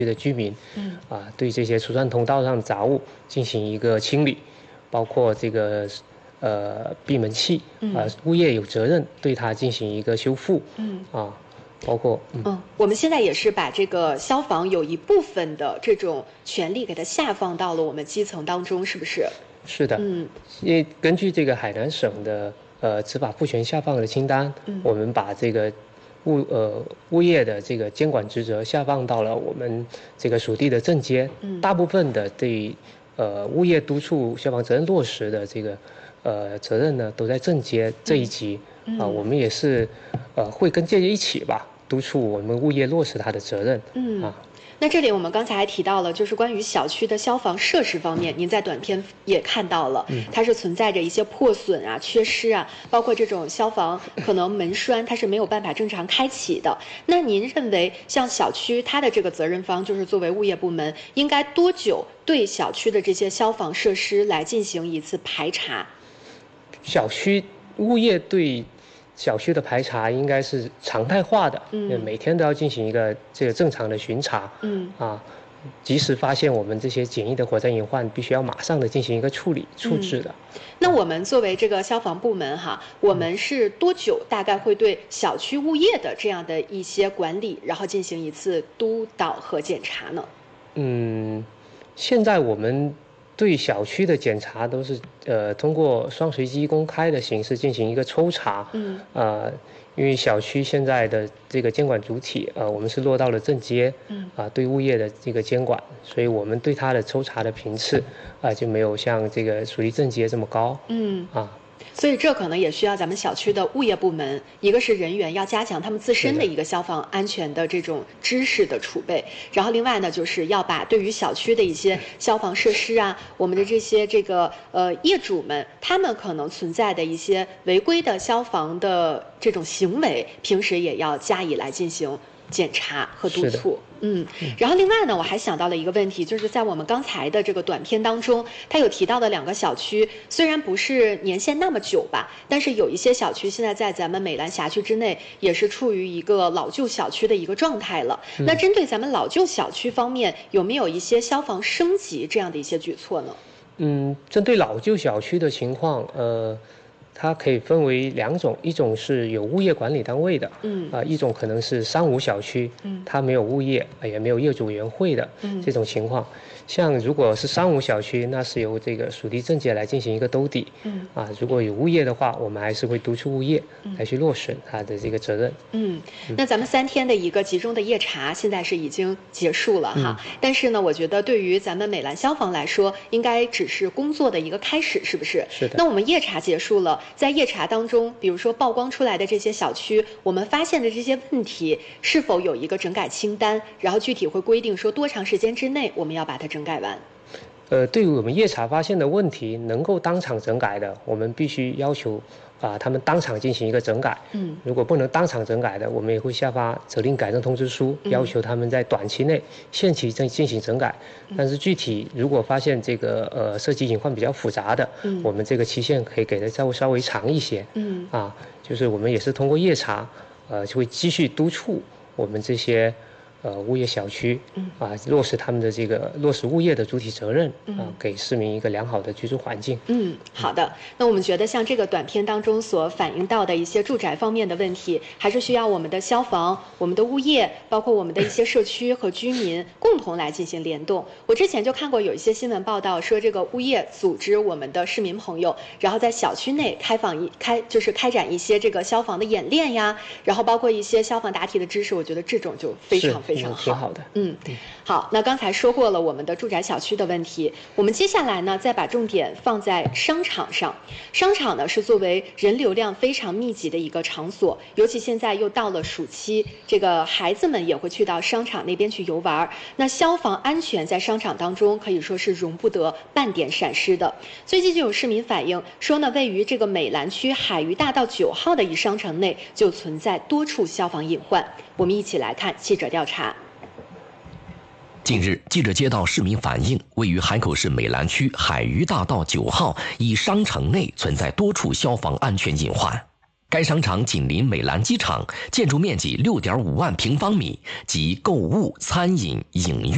的居民，对这些疏散通道上的杂物进行一个清理，包括这个闭门器，物业有责任对它进行一个修复，包括我们现在也是把这个消防有一部分的这种权利给它下放到了我们基层当中，是不是？ 是的，因为根据这个海南省的执法赋权下放的清单，我们把这个物业的这个监管职责下放到了我们这个属地的镇街，大部分的对物业督促消防责任落实的这个责任呢都在镇街这一级我们也是会跟街一起吧督促我们物业落实它的责任那这里我们刚才还提到了，就是关于小区的消防设施方面，您在短片也看到了，它是存在着一些破损啊、缺失啊，包括这种消防可能门栓它是没有办法正常开启的。那您认为，像小区它的这个责任方，就是作为物业部门，应该多久对小区的这些消防设施来进行一次排查？ 小区物业对小区的排查应该是常态化的，每天都要进行一个这个正常的巡查，及时发现我们这些简易的火灾隐患，必须要马上的进行一个处置的。 那我们作为这个消防部门我们是多久大概会对小区物业的这样的一些管理，然后进行一次督导和检查呢？ 现在我们对小区的检查都是通过双随机公开的形式进行一个抽查，因为小区现在的这个监管主体我们是落到了镇街，对物业的这个监管，所以我们对它的抽查的频次就没有像这个属于镇街这么高， 所以这可能也需要咱们小区的物业部门，一个是人员要加强他们自身的一个消防安全的这种知识的储备，然后另外呢，就是要把对于小区的一些消防设施我们的这些业主们，他们可能存在的一些违规的消防的这种行为，平时也要加以来进行检查和督促。然后另外呢，我还想到了一个问题，就是在我们刚才的这个短片当中，它有提到的2个小区，虽然不是年限那么久吧，但是有一些小区现在在咱们美兰辖区之内，也是处于一个老旧小区的一个状态了。那针对咱们老旧小区方面，有没有一些消防升级这样的一些举措呢？ 针对老旧小区的情况，它可以分为2种，一种是有物业管理单位的，一种可能是3无小区，它没有物业，也没有业主委员会的这种情况。像如果是3无小区，那是由这个属地镇街来进行一个兜底，如果有物业的话，我们还是会督促物业来去落实它的这个责任。 那咱们3天的一个集中的夜查现在是已经结束了但是呢，我觉得对于咱们美兰消防来说，应该只是工作的一个开始，是不是？ 是的。 那我们夜查结束了，在夜查当中，比如说曝光出来的这些小区，我们发现的这些问题，是否有一个整改清单？然后具体会规定说多长时间之内我们要把它整改完？ 对于我们夜查发现的问题，能够当场整改的，我们必须要求他们当场进行一个整改。如果不能当场整改的，我们也会下发责令改正通知书，要求他们在短期内限期进行整改。但是具体如果发现这个涉及隐患比较复杂的，我们这个期限可以给的稍微长一些。就是我们也是通过夜查，就会继续督促我们这些物业小区落实他们的这个落实物业的主体责任给市民一个良好的居住环境。 好的。那我们觉得像这个短片当中所反映到的一些住宅方面的问题，还是需要我们的消防、我们的物业，包括我们的一些社区和居民共同来进行联动。我之前就看过有一些新闻报道说，这个物业组织我们的市民朋友，然后在小区内开展一些这个消防的演练呀，然后包括一些消防答题的知识，我觉得这种就非常好。 挺好的。 好，那刚才说过了我们的住宅小区的问题，我们接下来呢再把重点放在商场上。商场呢是作为人流量非常密集的一个场所，尤其现在又到了暑期，这个孩子们也会去到商场那边去游玩。那消防安全在商场当中可以说是容不得半点闪失的。最近就有市民反映说呢，位于这个美兰区海鱼大道9号的一商城内就存在多处消防隐患。我们一起来看记者调查。 近日，记者接到市民反映，位于海口市美兰区海鱼大道9号一商城内存在多处消防安全隐患。该商场紧邻美兰机场，建筑面积6.5万平方米，集购物、餐饮、饮用